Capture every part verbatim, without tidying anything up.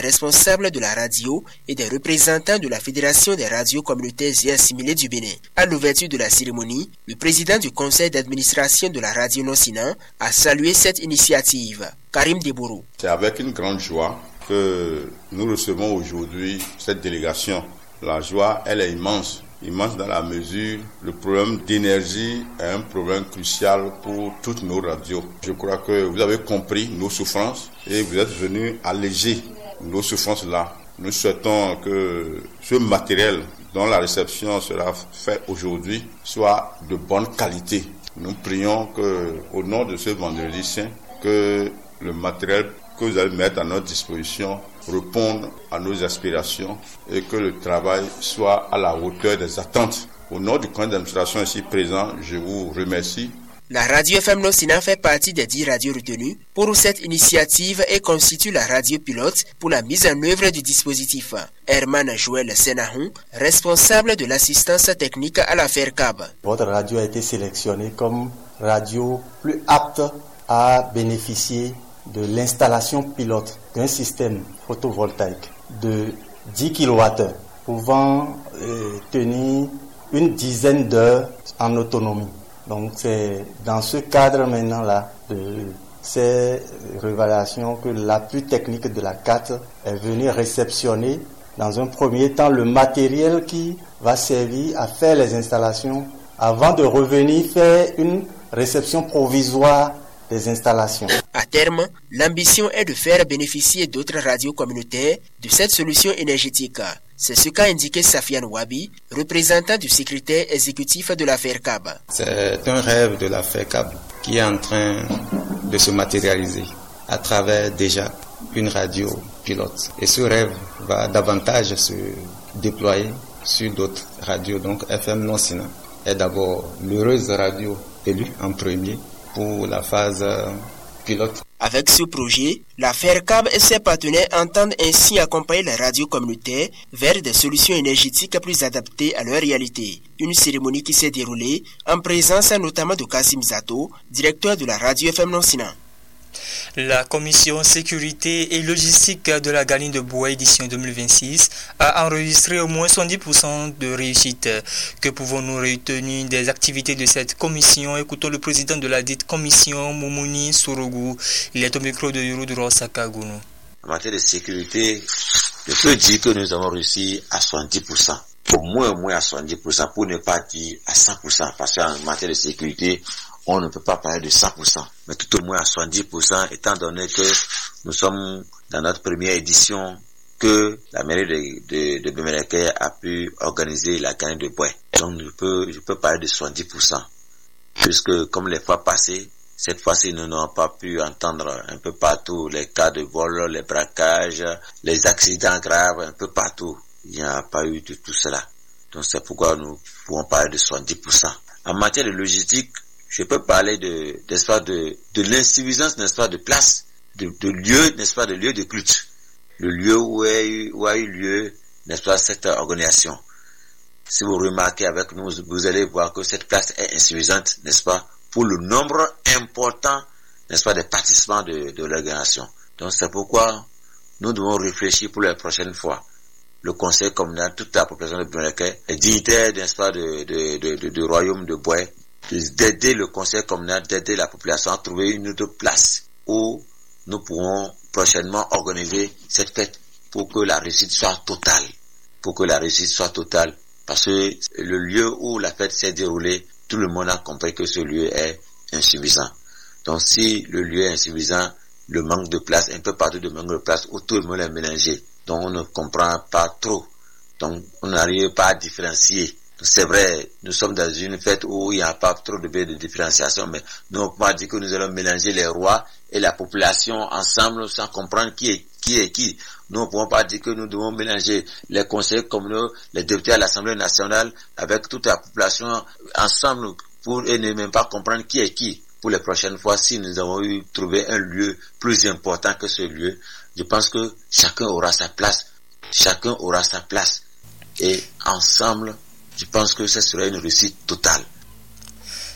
responsables de la radio et des représentants de la Fédération des radios communautaires et assimilées du Bénin. À l'ouverture de la cérémonie, le président du conseil d'administration de la radio Nonsina a salué cette initiative. Karim Debourou. C'est avec une grande joie que nous recevons aujourd'hui cette délégation. La joie, elle est immense. Immense dans la mesure, le problème d'énergie est un problème crucial pour toutes nos radios. Je crois que vous avez compris nos souffrances et vous êtes venus alléger nos souffrances-là. Nous souhaitons que ce matériel dont la réception sera faite aujourd'hui soit de bonne qualité. Nous prions que, au nom de ce vendredi saint, que le matériel que vous allez mettre à notre disposition réponde à nos aspirations et que le travail soit à la hauteur des attentes. Au nom du conseil d'administration ici présent, je vous remercie. La radio F M Nonsina fait partie des dix radios retenues pour cette initiative et constitue la radio pilote pour la mise en œuvre du dispositif. Herman Joël Senahun, responsable de l'assistance technique à la FERCAB. Votre radio a été sélectionnée comme radio plus apte à bénéficier de l'installation pilote d'un système photovoltaïque de dix kilowattheures pouvant euh, tenir une dizaine d'heures en autonomie. Donc c'est dans ce cadre maintenant-là de ces révélations que l'appui technique de la C A T est venu réceptionner dans un premier temps le matériel qui va servir à faire les installations avant de revenir faire une réception provisoire des installations. À terme, l'ambition est de faire bénéficier d'autres radios communautaires de cette solution énergétique. C'est ce qu'a indiqué Safiane Wabi, représentant du secrétaire exécutif de la FERCAB. C'est un rêve de la FERCAB qui est en train de se matérialiser à travers déjà une radio pilote. Et ce rêve va davantage se déployer sur d'autres radios. Donc F M Nonsina est d'abord l'heureuse radio élue en premier pour la phase pilote. Avec ce projet, la FERCAB et ses partenaires entendent ainsi accompagner les radios communautaires vers des solutions énergétiques plus adaptées à leur réalité. Une cérémonie qui s'est déroulée en présence notamment de Kassim Zato, directeur de la radio F M Nonsina. La commission sécurité et logistique de la Galine de Bois édition deux mille vingt-six a enregistré au moins soixante-dix pour cent de réussite. Que pouvons-nous retenir des activités de cette commission? Écoutons le président de la dite commission, Moumouni Sourougou. Il est au micro de Yuruduro Sakagounou. En matière de sécurité, je peux dire que nous avons réussi à soixante-dix pour cent. Au moins, au moins à soixante-dix pour cent, pour ne pas dire à cent pour cent, parce qu'en matière de sécurité, on ne peut pas parler de cent pour cent, mais tout au moins à soixante-dix pour cent, étant donné que nous sommes dans notre première édition, que la mairie de, de, de Béméléké a pu organiser la Galine de Bois. Donc je peux, je peux parler de soixante-dix pour cent, puisque comme les fois passées, cette fois-ci nous n'avons pas pu entendre un peu partout les cas de vol, les braquages, les accidents graves, un peu partout. Il n'y a pas eu de tout cela. Donc c'est pourquoi nous pouvons parler de soixante-dix pour cent. En matière de logistique, je peux parler de, n'est-ce pas, de, de l'insuffisance, n'est-ce pas, de place, de, de lieu, n'est-ce pas, de lieu de culte. Le lieu où a eu, où a eu lieu, n'est-ce pas, cette organisation. Si vous remarquez avec nous, vous allez voir que cette place est insuffisante, n'est-ce pas, pour le nombre important, n'est-ce pas, des participants de, de l'organisation. Donc c'est pourquoi nous devons réfléchir pour la prochaine fois. Le conseil communal, toute la population de Bénéléké, les dignitaires, n'est-ce pas, de, de, de, de, de royaume de Bois, d'aider le conseil communal, d'aider la population à trouver une autre place où nous pourrons prochainement organiser cette fête pour que la réussite soit totale. Pour que la réussite soit totale. Parce que le lieu où la fête s'est déroulée, tout le monde a compris que ce lieu est insuffisant. Donc si le lieu est insuffisant, le manque de place, un peu partout de manque de place, où tout le monde est mélangé. Donc on ne comprend pas trop. Donc on n'arrive pas à différencier. C'est vrai, nous sommes dans une fête où il n'y a pas trop de, de différenciation, mais nous on peut dire que nous allons mélanger les rois et la population ensemble sans comprendre qui est qui. Est qui. Nous ne pouvons pas dire que nous devons mélanger les conseillers communaux, les députés à l'Assemblée nationale avec toute la population ensemble pour et ne même pas comprendre qui est qui. Pour les prochaines fois, si nous avons eu trouvé un lieu plus important que ce lieu, je pense que chacun aura sa place, chacun aura sa place et ensemble, je pense que ce serait une réussite totale.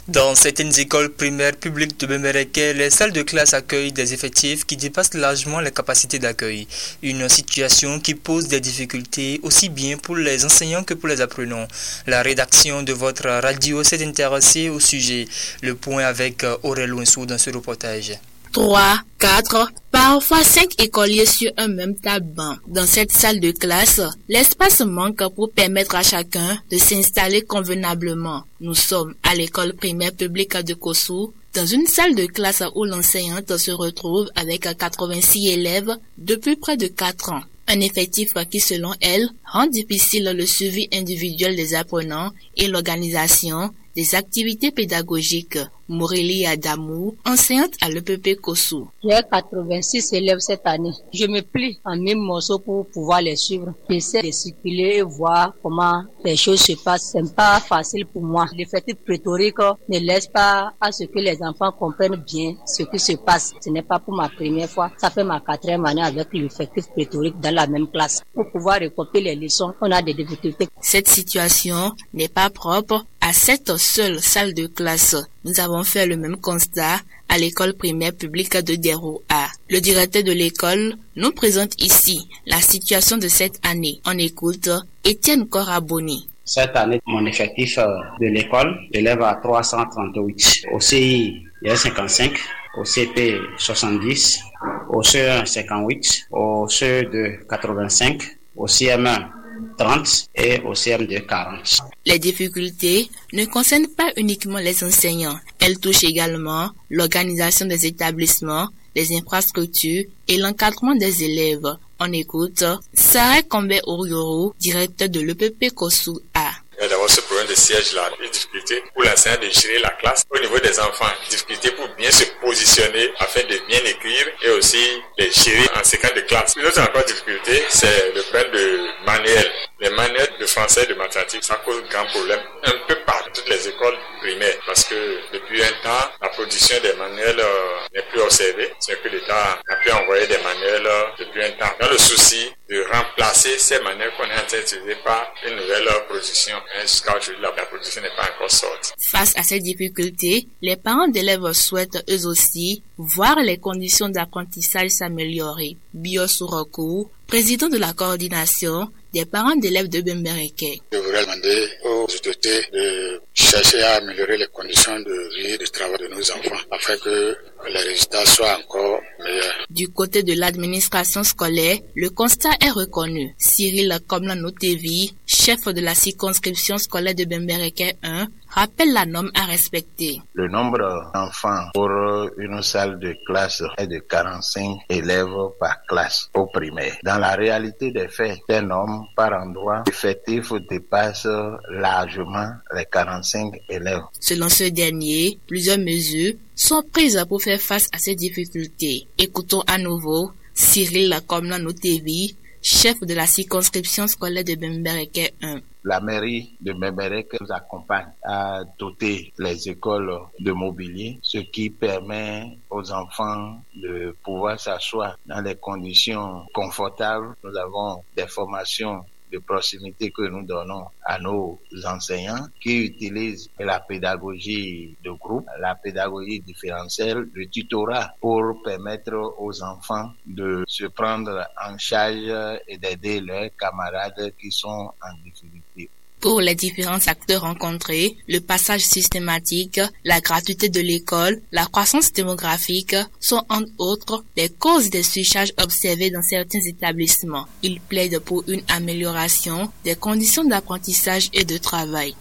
Dans certaines écoles primaires publiques de Bembereke, les salles de classe accueillent des effectifs qui dépassent largement les capacités d'accueil. Une situation qui pose des difficultés aussi bien pour les enseignants que pour les apprenants. La rédaction de votre radio s'est intéressée au sujet. Le point avec Aurel Ouensou dans ce reportage. Trois, quatre, parfois cinq écoliers sur un même table-banc. Dans cette salle de classe, l'espace manque pour permettre à chacun de s'installer convenablement. Nous sommes à l'école primaire publique de Kossou, dans une salle de classe où l'enseignante se retrouve avec quatre-vingt-six élèves depuis près de quatre ans. Un effectif qui, selon elle, rend difficile le suivi individuel des apprenants et l'organisation des activités pédagogiques. Morelli Adamou, enseignante à l'E P P Kossou. J'ai quatre-vingt-six élèves cette année. Je me plie en mille morceaux pour pouvoir les suivre. J'essaie de circuler et voir comment les choses se passent. C'est pas facile pour moi. L'effectif pléthorique ne laisse pas à ce que les enfants comprennent bien ce qui se passe. Ce n'est pas pour ma première fois. Ça fait ma quatrième année avec l'effectif pléthorique dans la même classe. Pour pouvoir recopier les leçons, on a des difficultés. Cette situation n'est pas propre à cette seule salle de classe. Nous avons fait le même constat à l'école primaire publique de Deroua. Le directeur de l'école nous présente ici la situation de cette année. On écoute Étienne Coraboni. Cette année, mon effectif de l'école élève à trois cent trente-huit. Au C I, il y a cinquante-cinq. Au C P, soixante-dix. Au C E un, cinquante-huit. Au C E deux, quatre-vingt-cinq. Au C M un, trente et au C M deux, quarante. Les difficultés ne concernent pas uniquement les enseignants. Elles touchent également l'organisation des établissements, les infrastructures et l'encadrement des élèves. On écoute Sarah Kombe Ourioro, directeur de l'E P P Kossou A. D'abord, ce problème de siège-là, une difficulté pour l'enseignant de gérer la classe. Au niveau des enfants, difficulté pour bien se positionner afin de bien écrire et aussi les gérer en séquence de classe. Une autre encore difficulté, c'est le problème de manuel. Les manuels de français et de mathématiques, ça cause un grand problème un peu par toutes les écoles primaires parce que depuis un temps, la production des manuels euh, n'est plus observée. C'est que l'État a pu envoyer des manuels euh, depuis un temps. Dans le souci de remplacer ces manuels qu'on est en train d'utiliser par une nouvelle euh, production. Jusqu'à aujourd'hui, la, la production n'est pas encore sortie. Face à ces difficultés, les parents d'élèves souhaitent eux aussi voir les conditions d'apprentissage s'améliorer. Bio Sourokou, président de la coordination des parents d'élèves de Bembereke. Je voudrais demander aux autorités de chercher à améliorer les conditions de vie et de travail de nos enfants afin que les résultats soient encore meilleurs. Du côté de l'administration scolaire, le constat est reconnu. Cyril Komlanotevi, chef de la circonscription scolaire de Bembereke un, rappelle la norme à respecter. Le nombre d'enfants pour une salle de classe est de quarante-cinq élèves par classe au primaire. Dans la réalité des faits, ces normes par endroit, l'effectif dépasse largement les quarante-cinq élèves. Selon ce dernier, plusieurs mesures sont prises pour faire face à ces difficultés. Écoutons à nouveau Cyril Komlanotevi, chef de la circonscription scolaire de Bembereke un. La mairie de Bembereke nous accompagne à doter les écoles de mobilier, ce qui permet aux enfants de pouvoir s'asseoir dans des conditions confortables. Nous avons des formations de proximité que nous donnons à nos enseignants qui utilisent la pédagogie de groupe, la pédagogie différentielle, le tutorat pour permettre aux enfants de se prendre en charge et d'aider leurs camarades qui sont en difficulté. Pour les différents acteurs rencontrés, le passage systématique, la gratuité de l'école, la croissance démographique sont entre autres les causes des surcharges observées dans certains établissements. Ils plaident pour une amélioration des conditions d'apprentissage et de travail.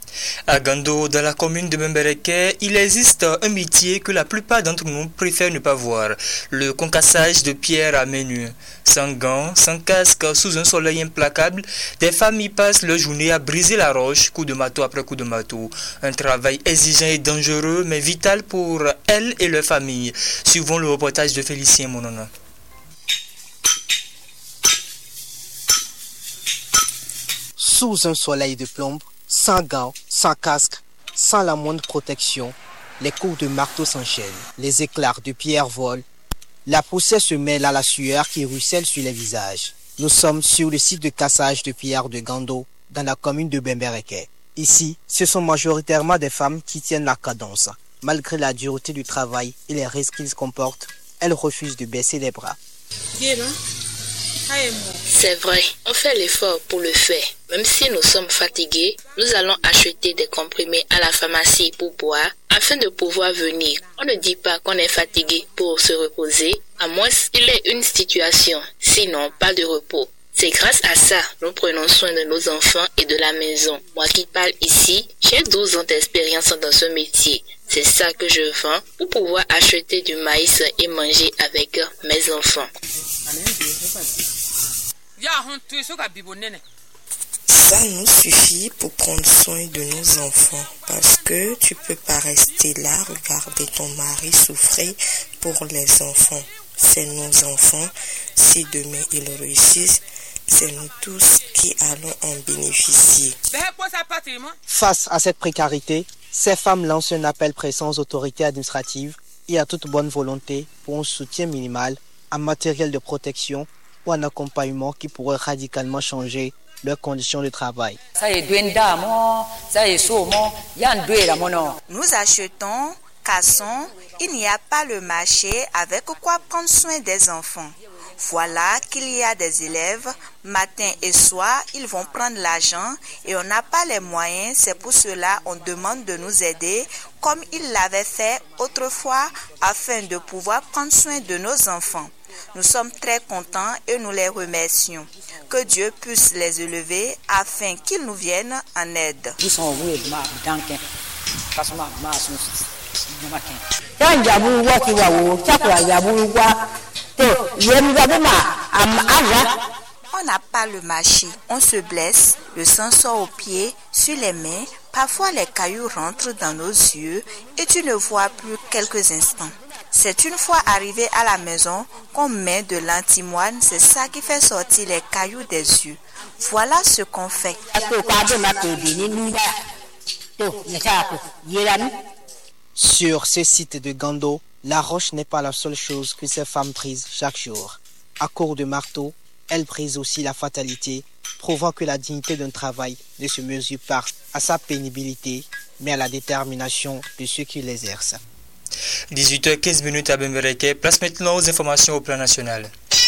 À Gando, dans la commune de Bembereke, il existe un métier que la plupart d'entre nous préfèrent ne pas voir, le concassage de pierre à main nue. Sans gants, sans casque, sous un soleil implacable, des femmes y passent leur journée à briser la roche, coup de marteau après coup de marteau. Un travail exigeant et dangereux, mais vital pour elles et leur famille. Suivons le reportage de Félicien Monona. Sous un soleil de plomb, sans gants, sans casque, sans la moindre protection, les coups de marteau s'enchaînent, les éclairs de pierre volent, la poussière se mêle à la sueur qui ruisselle sur les visages. Nous sommes sur le site de cassage de pierre de Gando, dans la commune de Bembereke. Ici, ce sont majoritairement des femmes qui tiennent la cadence. Malgré la dureté du travail et les risques qu'ils comportent, elles refusent de baisser les bras. C'est vrai, on fait l'effort pour le faire. Même si nous sommes fatigués, nous allons acheter des comprimés à la pharmacie pour boire afin de pouvoir venir. On ne dit pas qu'on est fatigué pour se reposer, à moins qu'il y ait une situation, sinon pas de repos. C'est grâce à ça nous prenons soin de nos enfants et de la maison. Moi qui parle ici, j'ai douze ans d'expérience dans ce métier. C'est ça que je vends pour pouvoir acheter du maïs et manger avec mes enfants. Ça nous suffit pour prendre soin de nos enfants parce que tu peux pas rester là, regarder ton mari souffrir pour les enfants. C'est nos enfants. Si demain ils réussissent, c'est nous tous qui allons en bénéficier. Face à cette précarité, ces femmes lancent un appel pressant aux autorités administratives et à toute bonne volonté pour un soutien minimal, un matériel de protection ou un accompagnement qui pourrait radicalement changer leurs conditions de travail. Nous achetons, cassons, il n'y a pas le marché avec quoi prendre soin des enfants. Voilà qu'il y a des élèves, matin et soir, ils vont prendre l'argent et on n'a pas les moyens. C'est pour cela qu'on demande de nous aider comme ils l'avaient fait autrefois afin de pouvoir prendre soin de nos enfants. Nous sommes très contents et nous les remercions. Que Dieu puisse les élever afin qu'ils nous viennent en aide. On n'a pas le marché, on se blesse, le sang sort aux pieds, sur les mains, parfois les cailloux rentrent dans nos yeux et tu ne vois plus quelques instants. C'est une fois arrivé à la maison qu'on met de l'antimoine, c'est ça qui fait sortir les cailloux des yeux. Voilà ce qu'on fait. Sur ce site de Gando, la roche n'est pas la seule chose que ces femmes brisent chaque jour. À court de marteau, elles brisent aussi la fatalité, prouvant que la dignité d'un travail ne se mesure pas à sa pénibilité, mais à la détermination de ceux qui l'exercent. dix-huit heures quinze à Bembereke, place maintenant aux informations au plan national.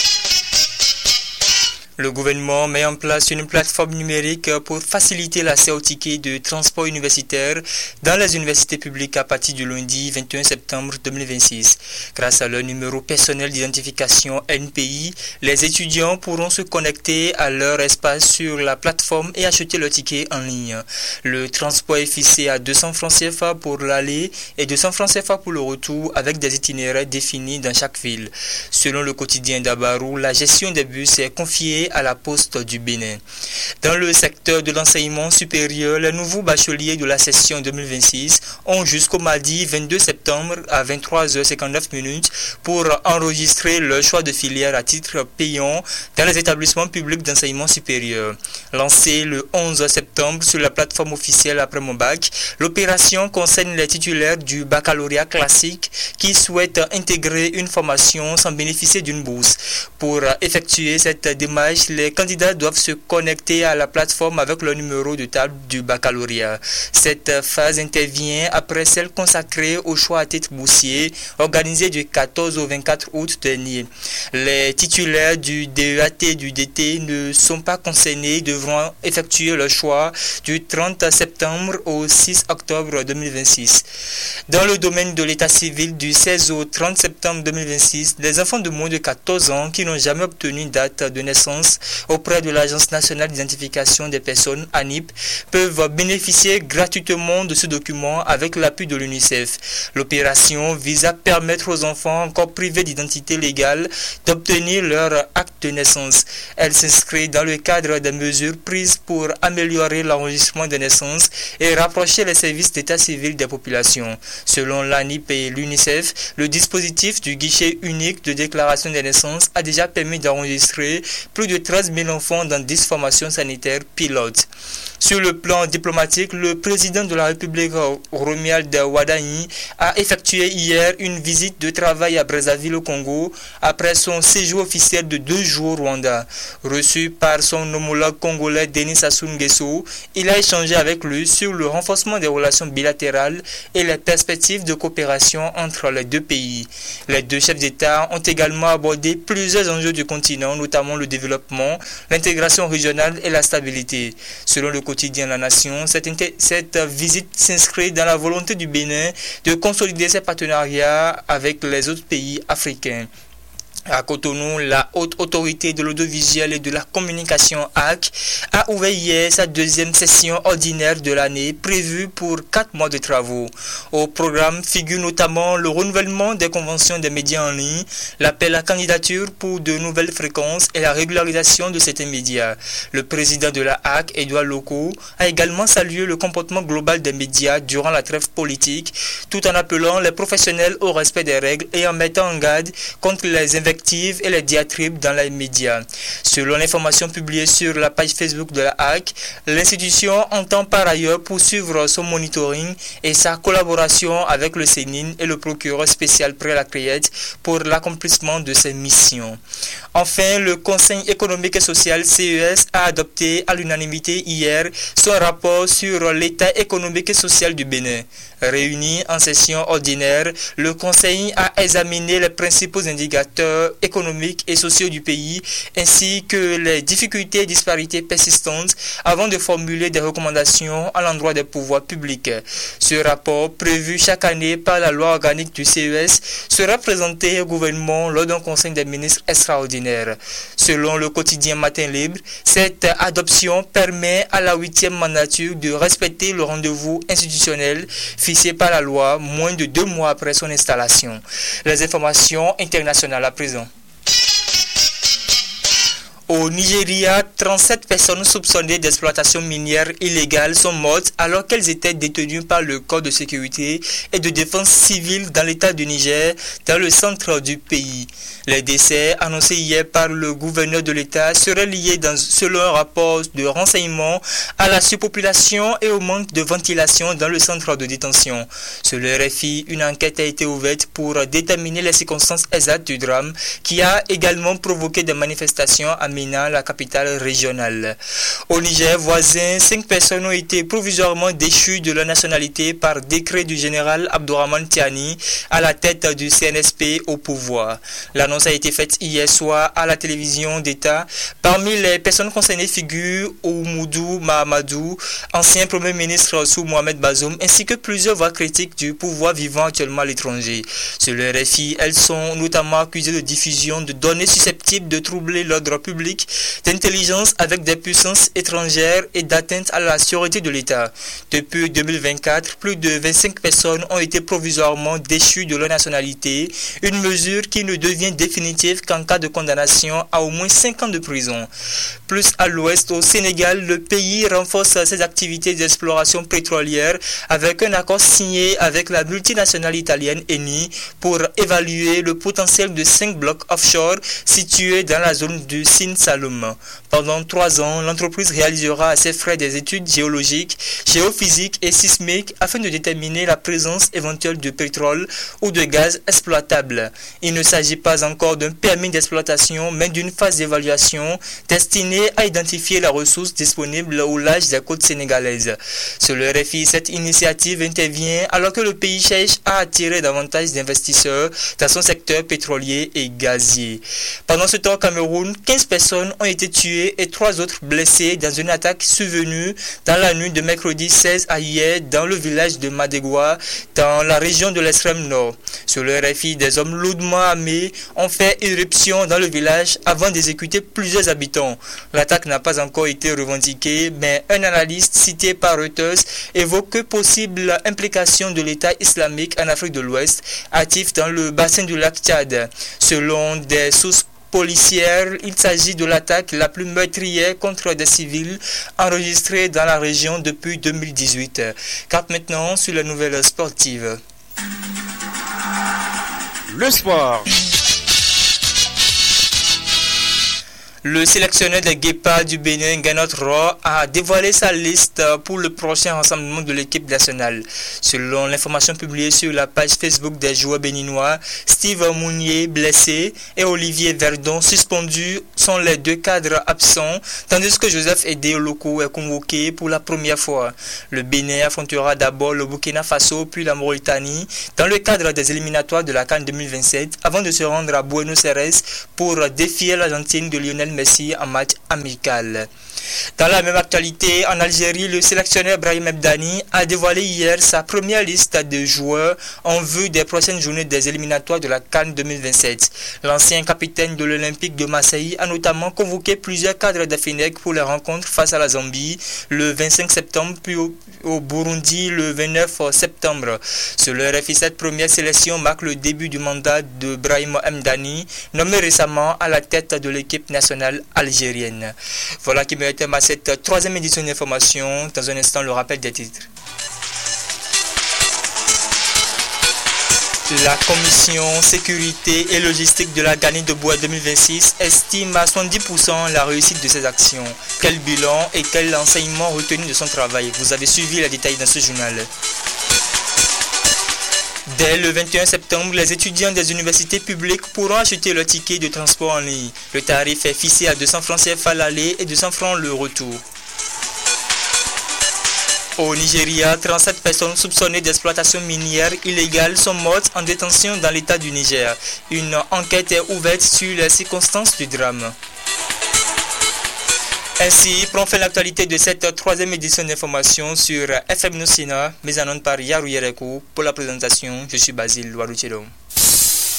Le gouvernement met en place une plateforme numérique pour faciliter l'accès aux tickets de transport universitaire dans les universités publiques à partir du lundi vingt et un septembre deux mille vingt-six. Grâce à leur numéro personnel d'identification N P I, les étudiants pourront se connecter à leur espace sur la plateforme et acheter leur ticket en ligne. Le transport est fixé à deux cents francs C F A pour l'aller et deux cents francs C F A pour le retour avec des itinéraires définis dans chaque ville. Selon le quotidien d'Abarou, la gestion des bus est confiée à la Poste du Bénin. Dans le secteur de l'enseignement supérieur, les nouveaux bacheliers de la session deux mille vingt-six ont jusqu'au mardi vingt-deux septembre à vingt-trois heures cinquante-neuf pour enregistrer leur choix de filière à titre payant dans les établissements publics d'enseignement supérieur. Lancée le onze septembre sur la plateforme officielle Après mon bac, l'opération concerne les titulaires du baccalauréat classique qui souhaitent intégrer une formation sans bénéficier d'une bourse. Pour effectuer cette démarche, les candidats doivent se connecter à la plateforme avec le numéro de table du baccalauréat. Cette phase intervient après celle consacrée au choix à titre boursier organisée du quatorze au vingt-quatre août dernier. Les titulaires du D E A T et du D T ne sont pas concernés, devront effectuer le choix du trente septembre au six octobre deux mille vingt-six. Dans le domaine de l'état civil, du seize au trente septembre deux mille vingt-six, les enfants de moins de quatorze ans qui n'ont jamais obtenu une date de naissance auprès de l'Agence nationale d'identification des personnes A N I P peuvent bénéficier gratuitement de ce document avec l'appui de l'UNICEF. L'opération vise à permettre aux enfants encore privés d'identité légale d'obtenir leur acte de naissance. Elle s'inscrit dans le cadre des mesures prises pour améliorer l'enregistrement des naissances et rapprocher les services d'état civil des populations. Selon l'A N I P et l'UNICEF, le dispositif du guichet unique de déclaration des naissances a déjà permis d'enregistrer plus de treize mille enfants dans dix formations sanitaires pilotes. Sur le plan diplomatique, le président de la République, Romuald Wadani, a effectué hier une visite de travail à Brazzaville au Congo après son séjour officiel de deux jours au Rwanda. Reçu par son homologue congolais Denis Sassou Nguesso, il a échangé avec lui sur le renforcement des relations bilatérales et les perspectives de coopération entre les deux pays. Les deux chefs d'État ont également abordé plusieurs enjeux du continent, notamment le développement, l'intégration régionale et la stabilité. Selon le quotidien La Nation, cette, cette visite s'inscrit dans la volonté du Bénin de consolider ses partenariats avec les autres pays africains. À Cotonou, la haute autorité de l'audiovisuel et de la communication A C a ouvert hier sa deuxième session ordinaire de l'année prévue pour quatre mois de travaux. Au programme figure notamment le renouvellement des conventions des médias en ligne, l'appel à candidature pour de nouvelles fréquences et la régularisation de certains médias. Le président de la A C, Edouard Loko, a également salué le comportement global des médias durant la trêve politique, tout en appelant les professionnels au respect des règles et en mettant en garde contre les invectives et les diatribes dans les médias. Selon l'information publiée sur la page Facebook de la A C, l'institution entend par ailleurs poursuivre son monitoring et sa collaboration avec le Sénine et le procureur spécial près la Criette pour l'accomplissement de ses missions. Enfin, le Conseil économique et social C E S a adopté à l'unanimité hier son rapport sur l'état économique et social du Bénin. Réuni en session ordinaire, le Conseil a examiné les principaux indicateurs économiques et sociaux du pays, ainsi que les difficultés et disparités persistantes avant de formuler des recommandations à l'endroit des pouvoirs publics. Ce rapport, prévu chaque année par la loi organique du C E S, sera présenté au gouvernement lors d'un conseil des ministres extraordinaire. Selon le quotidien Matin Libre, cette adoption permet à la huitième mandature de respecter le rendez-vous institutionnel fixé par la loi moins de deux mois après son installation. Les informations internationales à présent. Au Nigeria, trente-sept personnes soupçonnées d'exploitation minière illégale sont mortes alors qu'elles étaient détenues par le corps de sécurité et de défense civile dans l'état du Niger, dans le centre du pays. Les décès annoncés hier par le gouverneur de l'état seraient liés, dans, selon un rapport de renseignement, à la surpopulation et au manque de ventilation dans le centre de détention. Sur le R F I, une enquête a été ouverte pour déterminer les circonstances exactes du drame qui a également provoqué des manifestations à Mina, la capitale régionale. Au Niger voisin, cinq personnes ont été provisoirement déchues de leur nationalité par décret du général Abdourahmane Tiani à la tête du C N S P au pouvoir. L'annonce a été faite hier soir à la télévision d'État. Parmi les personnes concernées figurent Oumoudou Mahamadou, ancien premier ministre sous Mohamed Bazoum, ainsi que plusieurs voix critiques du pouvoir vivant actuellement à l'étranger. Sur le R F I, elles sont notamment accusées de diffusion de données susceptibles de troubler l'ordre public, d'intelligence avec des puissances étrangères et d'atteinte à la sûreté de l'État. Depuis deux mille vingt-quatre, plus de vingt-cinq personnes ont été provisoirement déchues de leur nationalité, une mesure qui ne devient définitive qu'en cas de condamnation à au moins cinq ans de prison. Plus à l'ouest, au Sénégal, le pays renforce ses activités d'exploration pétrolière avec un accord signé avec la multinationale italienne Eni pour évaluer le potentiel de cinq blocs offshore situés dans la zone du Sine Saloum. Pendant trois ans, l'entreprise réalisera à ses frais des études géologiques, géophysiques et sismiques afin de déterminer la présence éventuelle de pétrole ou de gaz exploitable. Il ne s'agit pas encore d'un permis d'exploitation, mais d'une phase d'évaluation destinée à identifier la ressource disponible au large des côtes sénégalaises. Sur le R F I, cette initiative intervient alors que le pays cherche à attirer davantage d'investisseurs dans son secteur pétrolier et gazier. Pendant ce temps, au Cameroun, quinze personnes ont été tuées et trois autres blessées dans une attaque survenue dans la nuit de mercredi seize à hier dans le village de Madegua, dans la région de l'extrême nord. Sur le R F I, des hommes lourdement armés ont fait irruption dans le village avant d'exécuter plusieurs habitants. L'attaque n'a pas encore été revendiquée, mais un analyste cité par Reuters évoque que possible implication de l'État islamique en Afrique de l'Ouest, actif dans le bassin du lac Tchad. Selon des sources policière, il s'agit de l'attaque la plus meurtrière contre des civils enregistrée dans la région depuis deux mille dix-huit. Cap maintenant sur les nouvelles sportives. Le sport. Le sélectionneur des Guépards du Bénin, Ganot Roy, a dévoilé sa liste pour le prochain rassemblement de l'équipe nationale. Selon l'information publiée sur la page Facebook des joueurs béninois, Steve Mounier blessé et Olivier Verdon suspendu sont les deux cadres absents, tandis que Joseph Edeoloko est convoqué pour la première fois. Le Bénin affrontera d'abord le Burkina Faso puis la Mauritanie dans le cadre des éliminatoires de la CAN deux mille vingt-sept avant de se rendre à Buenos Aires pour défier l'Argentine de Lionel Messi en match amical. Dans la même actualité, en Algérie, le sélectionneur Brahim Ebdani a dévoilé hier sa première liste de joueurs en vue des prochaines journées des éliminatoires de la CAN deux mille vingt-sept. L'ancien capitaine de l'Olympique de Marseille a notamment convoqué plusieurs cadres de Fenech pour les rencontres face à la Zambie le vingt-cinq septembre, puis au, au Burundi le vingt-neuf septembre. Selon R F I, cette première sélection marque le début du mandat de Brahim Ebdani, nommé récemment à la tête de l'équipe nationale algérienne. Voilà qui me à cette troisième édition d'information. Dans un instant, le rappel des titres. La commission sécurité et logistique de la Gani de Bois deux mille vingt-six estime à soixante-dix pour cent la réussite de ses actions. Quel bilan et quel enseignement retenu de son travail? Vous avez suivi les détails dans ce journal. Dès le vingt et un septembre, les étudiants des universités publiques pourront acheter leur ticket de transport en ligne. Le tarif est fixé à deux cents francs C F A l'aller et deux cents francs le retour. Au Nigeria, trente-sept personnes soupçonnées d'exploitation minière illégale sont mortes en détention dans l'état du Niger. Une enquête est ouverte sur les circonstances du drame. Ainsi, prend fin l'actualité de cette troisième édition d'information sur F M Nosina, mise en onde par Yarou Yerekou. Pour la présentation, je suis Basile Loirouchelo.